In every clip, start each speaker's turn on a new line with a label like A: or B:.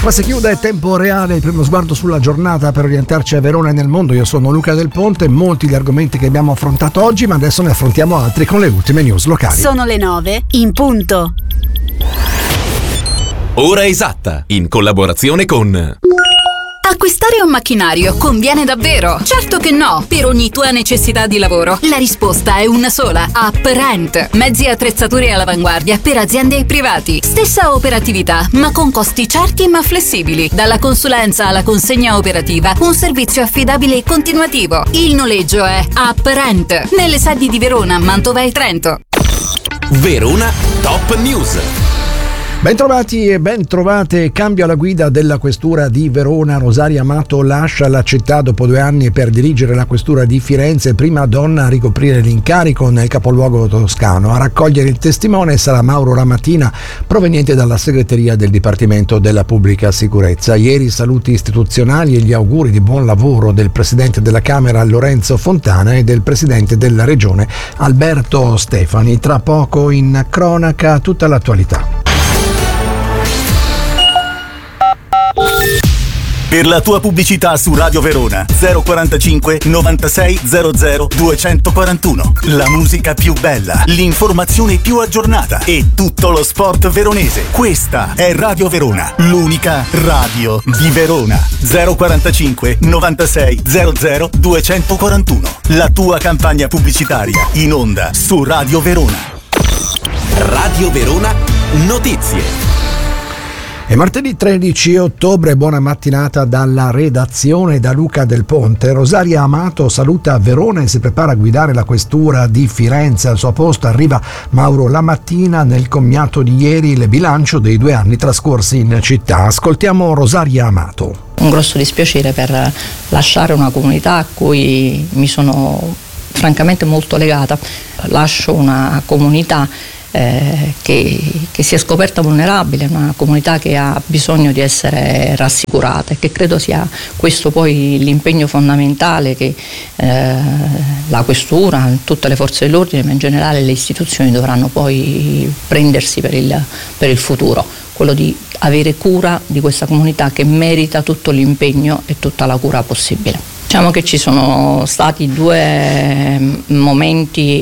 A: Qua si chiude Tempo Reale, il primo sguardo sulla giornata per orientarci a Verona e nel mondo. Io sono Luca Del Ponte, molti gli argomenti che abbiamo affrontato oggi, ma adesso ne affrontiamo altri con le ultime news locali.
B: Sono le 9 in punto.
C: Ora esatta, in collaborazione con...
B: Acquistare un macchinario conviene davvero? Certo che no, per ogni tua necessità di lavoro. La risposta è una sola: Apprent. Mezzi e attrezzature all'avanguardia per aziende e privati. Stessa operatività, ma con costi certi ma flessibili. Dalla consulenza alla consegna operativa, un servizio affidabile e continuativo. Il noleggio è Apprent. Nelle sedi di Verona, Mantova e Trento.
C: Verona Top News.
A: Bentrovati e bentrovate. Cambia la guida della questura di Verona. Rosaria Amato lascia la città dopo 2 anni per dirigere la questura di Firenze, prima donna a ricoprire l'incarico nel capoluogo toscano. A raccogliere il testimone sarà Mauro Lamattina, proveniente dalla segreteria del Dipartimento della Pubblica Sicurezza. Ieri saluti istituzionali e gli auguri di buon lavoro del presidente della Camera Lorenzo Fontana e del presidente della Regione Alberto Stefani. Tra poco in cronaca tutta l'attualità.
D: Per la tua pubblicità su Radio Verona 045 96 00 241. La musica più bella, l'informazione più aggiornata e tutto lo sport veronese. Questa è Radio Verona, l'unica radio di Verona. 045 96 00 241. La tua campagna pubblicitaria in onda su Radio Verona.
C: Radio Verona Notizie.
A: È martedì 13 ottobre, buona mattinata dalla redazione da Luca Del Ponte. Rosaria Amato saluta Verona e si prepara a guidare la questura di Firenze. Al suo posto arriva Mauro Lamattina. Nel commiato di ieri il bilancio dei 2 anni trascorsi in città. Ascoltiamo Rosaria Amato.
E: Un grosso dispiacere per lasciare una comunità a cui mi sono francamente molto legata. Lascio una comunità che si è scoperta vulnerabile, una comunità che ha bisogno di essere rassicurata, e che credo sia questo poi l'impegno fondamentale che la questura, tutte le forze dell'ordine, ma in generale le istituzioni dovranno poi prendersi per il futuro, quello di avere cura di questa comunità che merita tutto l'impegno e tutta la cura possibile. Diciamo che ci sono stati 2 momenti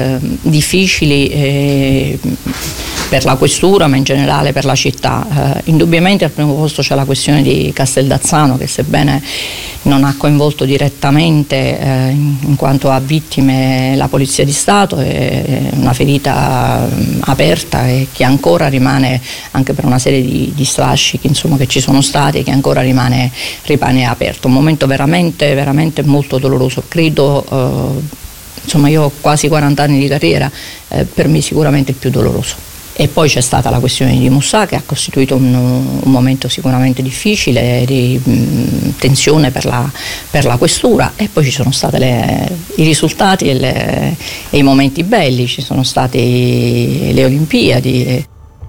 E: difficili per la questura, ma in generale per la città. Indubbiamente al primo posto c'è la questione di Casteldazzano, che sebbene non ha coinvolto direttamente in quanto a vittime la Polizia di Stato, è una ferita aperta e che ancora rimane, anche per una serie di strascichi insomma che ci sono stati, e che ancora rimane aperto. Un momento veramente molto doloroso. Credo, insomma, io ho quasi 40 anni di carriera, per me sicuramente il più doloroso. E poi c'è stata la questione di Mussà, che ha costituito un momento sicuramente difficile di tensione per la questura, e poi ci sono stati i risultati e i momenti belli, ci sono state le Olimpiadi.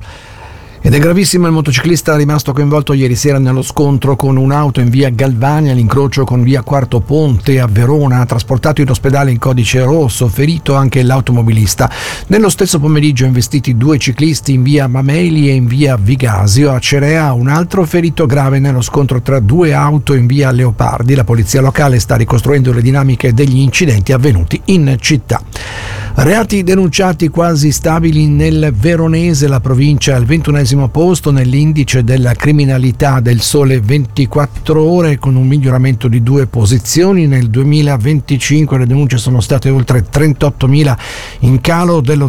A: Ed è gravissimo, il motociclista rimasto coinvolto ieri sera nello scontro con un'auto in via Galvani all'incrocio con via Quarto Ponte a Verona, trasportato in ospedale in codice rosso, ferito anche l'automobilista. Nello stesso pomeriggio investiti 2 ciclisti in via Mameli e in via Vigasio. A Cerea un altro ferito grave nello scontro tra 2 auto in via Leopardi. La polizia locale sta ricostruendo le dinamiche degli incidenti avvenuti in città. Reati denunciati quasi stabili nel Veronese, la provincia al 21° posto nell'indice della criminalità del Sole 24 Ore, con un miglioramento di 2 posizioni. Nel 2025 le denunce sono state oltre 38.000, in calo dello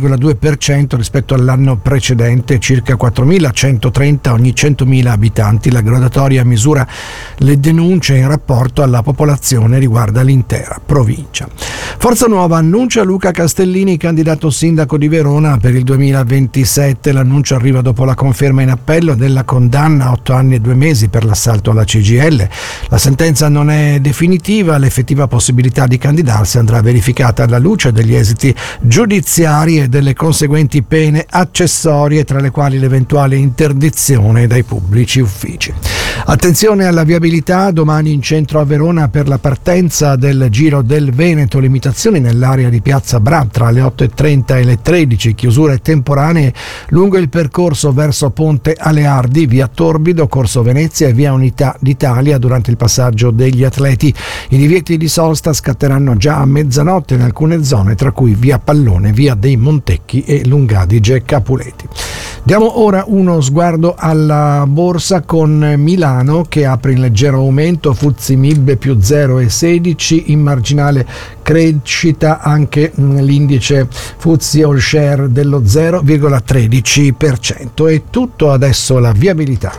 A: 0,2% rispetto all'anno precedente, circa 4.130 ogni 100.000 abitanti. La graduatoria misura le denunce in rapporto alla popolazione, riguarda l'intera provincia. Forza Nuova annuncia Luca Castellini candidato sindaco di Verona per il 2027. L'annuncio arriva dopo la conferma in appello della condanna a 8 anni e 2 mesi per l'assalto alla CGIL. La sentenza non è definitiva, l'effettiva possibilità di candidarsi andrà verificata alla luce degli esiti giudiziari e delle conseguenti pene accessorie, tra le quali l'eventuale interdizione dai pubblici uffici. Attenzione alla viabilità, domani in centro a Verona per la partenza del Giro del Veneto, limitazioni nell'area di Piazza Bra tra le 8:30 e le 13, chiusure temporanee lungo il percorso verso Ponte Aleardi, via Torbido, Corso Venezia e via Unità d'Italia durante il passaggio degli atleti. I divieti di sosta scatteranno già a mezzanotte in alcune zone, tra cui via Pallone, via dei Montecchi e Lungadige Capuleti. Diamo ora uno sguardo alla borsa con Milano che apre in leggero aumento, FTSE MIB più 0,16, in marginale crescita anche l'indice FTSE All Share dello 0,13%. È tutto, adesso la viabilità.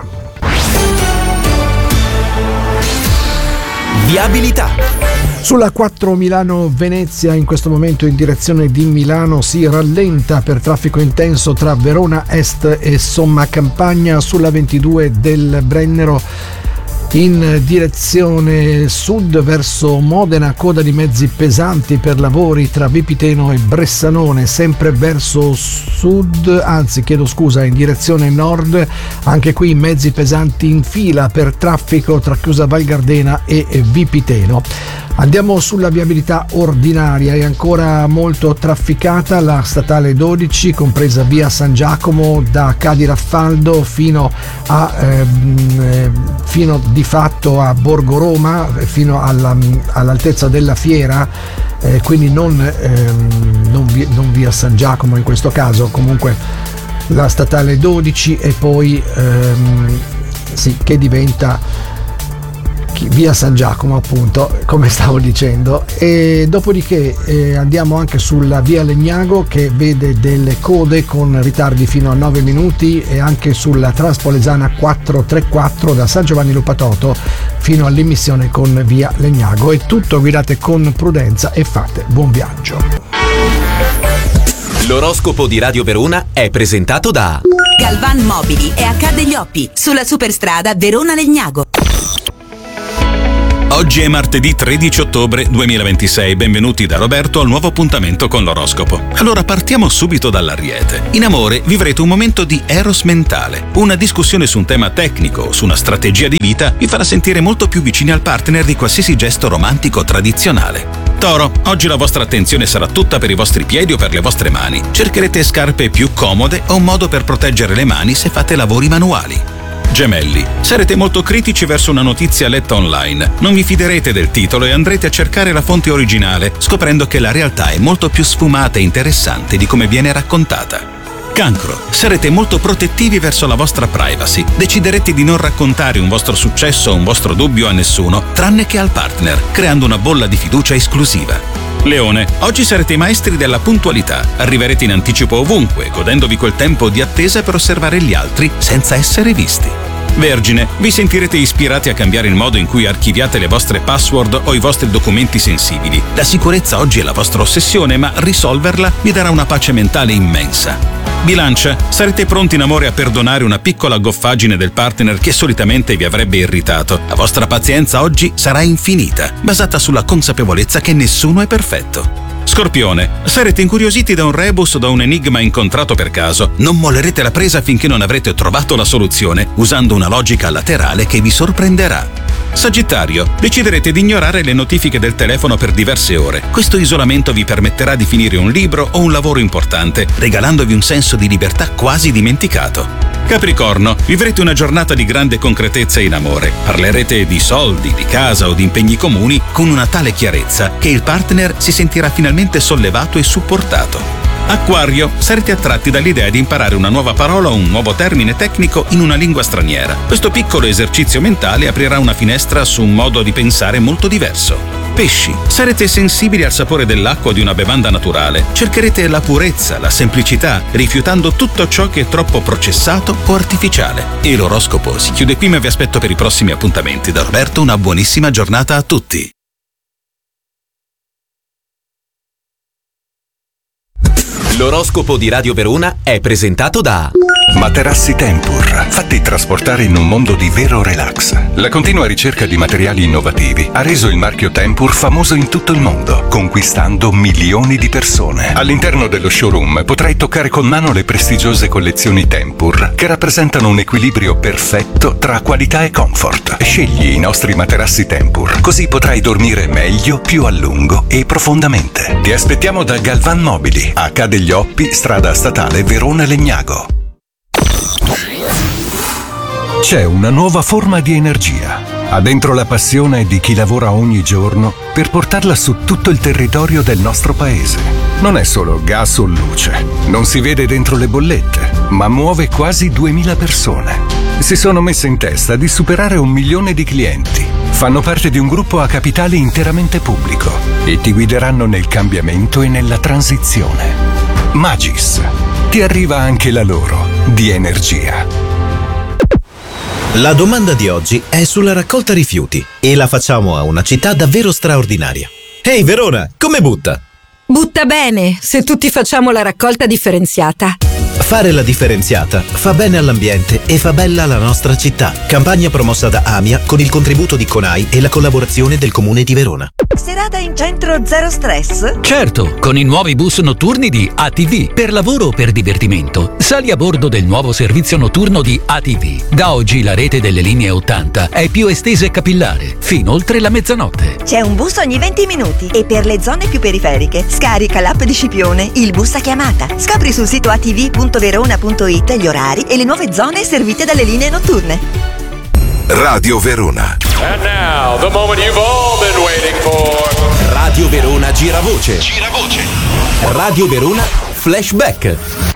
C: Viabilità.
A: Sulla 4 Milano-Venezia in questo momento in direzione di Milano si rallenta per traffico intenso tra Verona Est e Somma Campagna. Sulla 22 del Brennero in direzione sud verso Modena, coda di mezzi pesanti per lavori tra Vipiteno e Bressanone, sempre verso sud, in direzione nord, anche qui mezzi pesanti in fila per traffico tra Chiusa Val Gardena e Vipiteno. Andiamo sulla viabilità ordinaria, è ancora molto trafficata la statale 12, compresa via San Giacomo da Cadi Raffaldo fino di fatto a Borgo Roma, fino all'altezza della Fiera, quindi non via San Giacomo in questo caso, comunque la statale 12 e poi che diventa via San Giacomo, appunto, come stavo dicendo. E dopodiché andiamo anche sulla via Legnago che vede delle code con ritardi fino a 9 minuti e anche sulla Transpolesana 434 da San Giovanni Lupatoto fino all'immissione con via Legnago. È tutto, guidate con prudenza e fate buon viaggio.
C: L'oroscopo di Radio Verona è presentato da
F: Galvan Mobili e Accade gli Oppi sulla superstrada Verona-Legnago.
G: Oggi è martedì 13 ottobre 2026, benvenuti da Roberto al nuovo appuntamento con l'oroscopo. Allora partiamo subito dall'Ariete. In amore vivrete un momento di eros mentale. Una discussione su un tema tecnico o su una strategia di vita vi farà sentire molto più vicini al partner di qualsiasi gesto romantico tradizionale. Toro, oggi la vostra attenzione sarà tutta per i vostri piedi o per le vostre mani. Cercherete scarpe più comode o un modo per proteggere le mani se fate lavori manuali. Gemelli, sarete molto critici verso una notizia letta online. Non vi fiderete del titolo e andrete a cercare la fonte originale, scoprendo che la realtà è molto più sfumata e interessante di come viene raccontata. Cancro, sarete molto protettivi verso la vostra privacy. Deciderete di non raccontare un vostro successo o un vostro dubbio a nessuno, tranne che al partner, creando una bolla di fiducia esclusiva. Leone, oggi sarete i maestri della puntualità. Arriverete in anticipo ovunque, godendovi quel tempo di attesa per osservare gli altri senza essere visti. Vergine, vi sentirete ispirati a cambiare il modo in cui archiviate le vostre password o i vostri documenti sensibili. La sicurezza oggi è la vostra ossessione, ma risolverla vi darà una pace mentale immensa. Bilancia, sarete pronti in amore a perdonare una piccola goffaggine del partner che solitamente vi avrebbe irritato. La vostra pazienza oggi sarà infinita, basata sulla consapevolezza che nessuno è perfetto. Scorpione, sarete incuriositi da un rebus o da un enigma incontrato per caso. Non mollerete la presa finché non avrete trovato la soluzione, usando una logica laterale che vi sorprenderà. Sagittario, deciderete di ignorare le notifiche del telefono per diverse ore. Questo isolamento vi permetterà di finire un libro o un lavoro importante, regalandovi un senso di libertà quasi dimenticato. Capricorno, vivrete una giornata di grande concretezza in amore. Parlerete di soldi, di casa o di impegni comuni con una tale chiarezza che il partner si sentirà finalmente sollevato e supportato. Acquario, sarete attratti dall'idea di imparare una nuova parola o un nuovo termine tecnico in una lingua straniera. Questo piccolo esercizio mentale aprirà una finestra su un modo di pensare molto diverso. Pesci, sarete sensibili al sapore dell'acqua di una bevanda naturale. Cercherete la purezza, la semplicità, rifiutando tutto ciò che è troppo processato o artificiale. E l'oroscopo si chiude qui, ma vi aspetto per i prossimi appuntamenti. Da Roberto una buonissima giornata a tutti.
C: L'oroscopo di Radio Verona è presentato da
H: Materassi Tempur, fatti trasportare in un mondo di vero relax. La continua ricerca di materiali innovativi ha reso il marchio Tempur famoso in tutto il mondo, conquistando milioni di persone. All'interno dello showroom potrai toccare con mano le prestigiose collezioni Tempur, che rappresentano un equilibrio perfetto tra qualità e comfort. Scegli i nostri materassi Tempur, così potrai dormire meglio, più a lungo e profondamente. Ti aspettiamo da Galvan Mobili, a Ca' degli Oppi, strada statale Verona Legnago. C'è una nuova forma di energia. Ha dentro la passione di chi lavora ogni giorno per portarla su tutto il territorio del nostro paese. Non è solo gas o luce. Non si vede dentro le bollette, ma muove quasi 2000 persone. Si sono messe in testa di superare 1 milione di clienti. Fanno parte di un gruppo a capitale interamente pubblico e ti guideranno nel cambiamento e nella transizione. Magis. Ti arriva anche la loro di energia.
I: La domanda di oggi è sulla raccolta rifiuti e la facciamo a una città davvero straordinaria. Ehi Verona, come butta?
J: Butta bene, se tutti facciamo la raccolta differenziata.
I: Fare la differenziata fa bene all'ambiente e fa bella la nostra città. Campagna promossa da AMIA con il contributo di CONAI e la collaborazione del Comune di Verona.
K: Serata in centro zero stress?
L: Certo, con i nuovi bus notturni di ATV. Per lavoro o per divertimento, sali a bordo del nuovo servizio notturno di ATV. Da oggi la rete delle linee 80 è più estesa e capillare, fino oltre la mezzanotte.
K: C'è un bus ogni 20 minuti e per le zone più periferiche scarica l'app di Scipione, il bus a chiamata. Scopri sul sito atv.verona.it gli orari e le nuove zone servite dalle linee notturne.
M: Radio Verona.
N: And now, the moment you've all been waiting for.
C: Radio Verona Giravoce. Radio Verona Flashback.